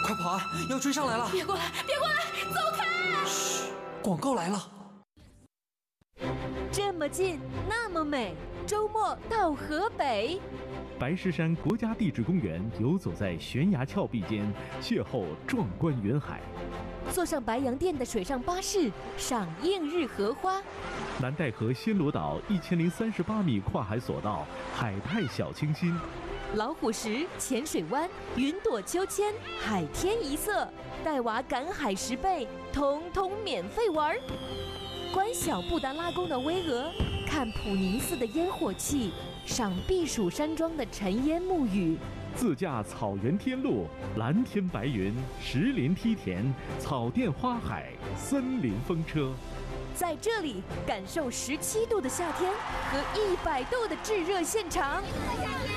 快跑啊！要追上来了！ 别过来，别过来，走开！ 嘘，广告来了。 这么近，那么美，周末到河北。 白石山国家地质公园游走在悬崖峭壁间，邂逅壮观云海。 坐上白洋淀的水上巴士，赏映日荷花。 南戴河暹罗岛1038米跨海索道，海派小清新。 老虎石、浅水湾、云朵秋千、海天一色，带娃赶海10倍，统统免费玩。观小布达拉宫的巍峨，看普宁寺的烟火气，赏避暑山庄的尘烟沐雨。 自驾草原天路，蓝天白云，石林梯田，草甸花海，森林风车。 在这里感受17度的夏天和100度的炙热现场。